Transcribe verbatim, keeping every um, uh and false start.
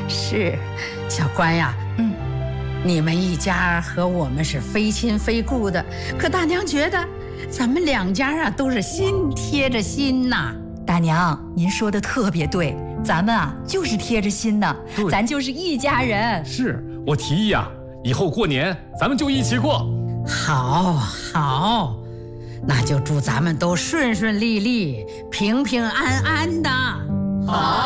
是，小关呀，嗯，你们一家和我们是非亲非故的，可大娘觉得咱们两家啊都是心贴着心呐。 大娘，您说的特别对，咱们啊就是贴着心的，咱就是一家人。 是，我提议啊，以后过年咱们就一起过。 好，好，那就祝咱们都顺顺利利、平平安安的。 好。